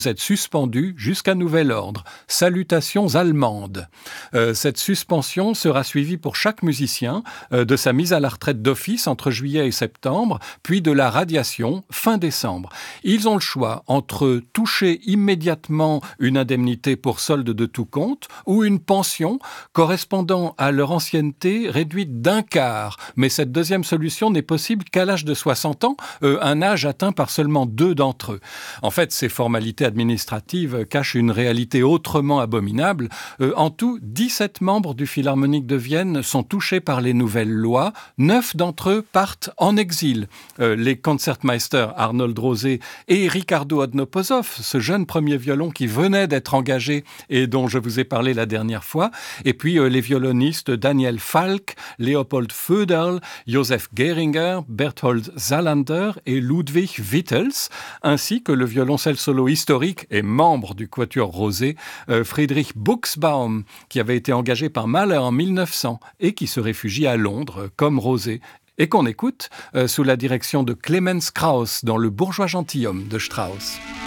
être suspendu jusqu'à nouvel ordre. Salutations allemandes. Cette suspension sera suivie pour chaque musicien de sa mise à la retraite d'office entre juillet et septembre, puis de la radiation fin décembre. Ils ont le choix entre toucher immédiatement une indemnité pour solde de tout compte ou une pension correspondant à leur ancienneté réduite d'un quart. Mais cette deuxième solution n'est possible qu'à l'âge de 60 ans, un âge atteint par seulement 2 d'entre eux. En fait, ces formalités administratives cachent une réalité autrement abominable. En tout, 17 membres du Philharmonique de Vienne sont touchés par les nouvelles lois. 9 d'entre eux partent en exil. Les concertmeister Arnold Rosé et Ricardo Odnoposov, ce jeune premier violon qui venait d'être engagé et dont je vous ai parlé la dernière fois, et puis les violonistes Daniel Falk, Leopold Föderl, Josef Gehringer, Berthold Salander et Ludwig Wittels, ainsi que le violoncelle solo historique et membre du Quatuor Rosé, Friedrich Buxbaum, qui avait été engagé par Mahler en 1900 et qui se réfugie à Londres comme Rosé, et qu'on écoute sous la direction de Clemens Krauss dans Le bourgeois gentilhomme de Strauss.